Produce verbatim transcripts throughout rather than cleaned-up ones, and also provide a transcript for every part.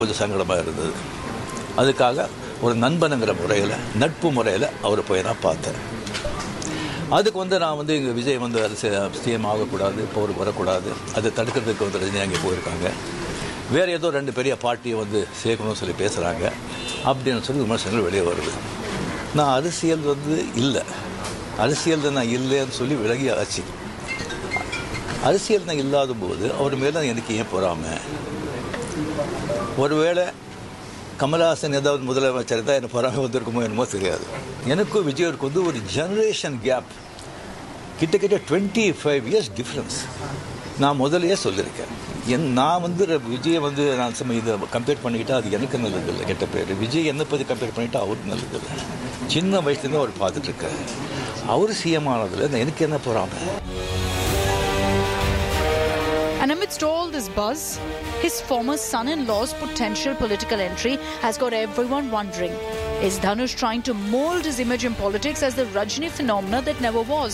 கொஞ்சம் சங்கடமாக இருந்தது. அதுக்காக ஒரு நண்பனுங்கிற முறையில், நட்பு முறையில் அவரை போய் நான் பார்த்தேன். அதுக்கு வந்து நான் வந்து இங்கே விஜய் வந்து அரசு சிஎம் ஆகக்கூடாது, இப்போ அவர் வரக்கூடாது, அதை தடுக்கிறதுக்கு வந்து ரஜினி அங்கே போயிருக்காங்க, வேறு ஏதோ ரெண்டு பெரிய பார்ட்டியை வந்து சேர்க்கணும்னு சொல்லி பேசுகிறாங்க அப்படின்னு சொல்லி விமர்சனங்கள் வெளியே வருது. நான் அரசியல் வந்து இல்லை, அரசியல் தான் நான் இல்லைன்னு சொல்லி விலகி ஆச்சு. அரசியல் தான் இல்லாத போது அவர் மேலே எனக்கு ஏன் பொறாமை? ஒருவேளை கமல்ஹாசன் ஏதாவது முதலமைச்சர் தான் எனக்கு பொறாமை வந்திருக்குமோ என்னமோ தெரியாது. எனக்கும் விஜயருக்கு வந்து ஒரு ஜெனரேஷன் கேப், கிட்டத்தட்ட டுவெண்ட்டி ஃபைவ் இயர்ஸ் டிஃப்ரென்ஸ். நான் முதலையே சொல்லியிருக்கேன், என் நான் வந்து விஜயை வந்து நான் சும்மா இதை கம்பேர் பண்ணிக்கிட்டால் அது எனக்கு நல்லது இல்லை, கெட்ட பேர். விஜய் என்னை பற்றி கம்பேர் பண்ணிவிட்டால் அவருக்கு நல்லது இல்லை. சின்ன வயசுலேருந்து அவர் பார்த்துட்ருக்காரு. அவர் சிஎம் ஆனதில் எனக்கு என்ன பொறாமை? And amidst all this buzz, his former son-in-law's potential political entry has got everyone wondering. Is Dhanush trying to mold his image in politics as the Rajini phenomena that never was?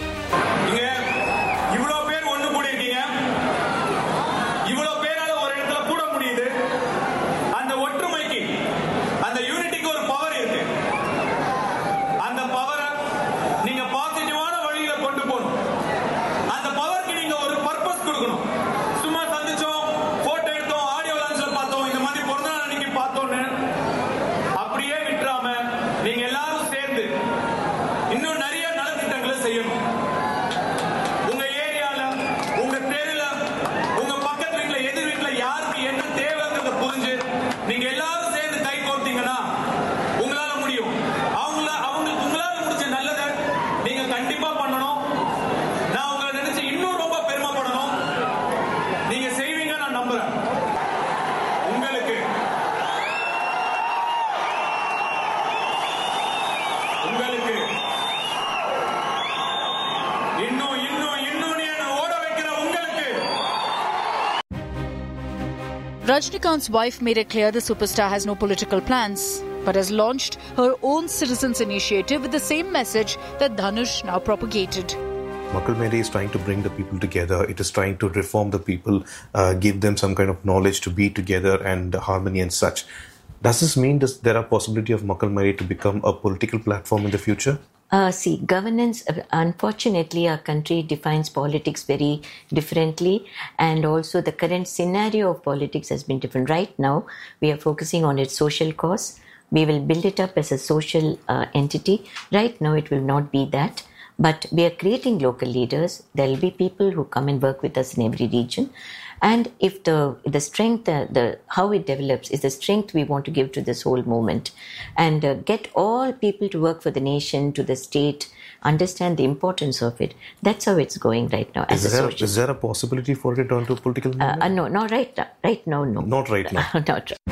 Rajnikant's wife made it clear the superstar has no political plans, but has launched her own citizens' initiative with the same message that Dhanush now propagated. Makal Meri is trying to bring the people together. It is trying to reform the people, uh, give them some kind of knowledge to be together and harmony and such. Does this mean that there are possibility of Makal Meri to become a political platform in the future? Uh, see, governance, unfortunately, our country defines politics very differently, and also the current scenario of politics has been different. Right now, we are focusing on its social cause. We will build it up as a social uh, entity. Right now, it will not be that. But we are creating local leaders. There will be people who come and work with us in every region. And if the the strength, uh, the how it develops is the strength we want to give to this whole movement, and uh, get all people to work for the nation, to the state, understand the importance of it. That's how it's going right now. Is, as there, a is there a possibility for it onto political movement? Uh, uh, no, not right now. Right now, no. Not right now. Not right.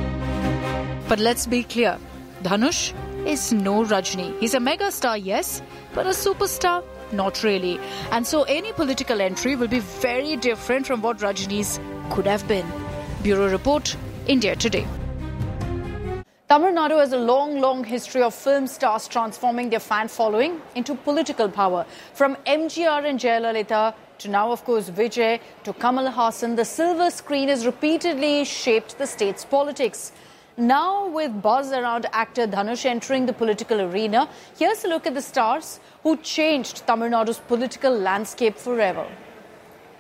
But let's be clear, Dhanush is no Rajni. He's a mega star, yes, but a superstar, not really. And so any political entry will be very different from what Rajini's could have been. Bureau Report, India Today. Tamil Nadu has a long, long history of film stars transforming their fan following into political power. From M G R and Jayalalitha to now, of course, Vijay to Kamal Haasan, the silver screen has repeatedly shaped the state's politics. Now, with buzz around actor Dhanush entering the political arena, here's a look at the stars who changed Tamil Nadu's political landscape forever.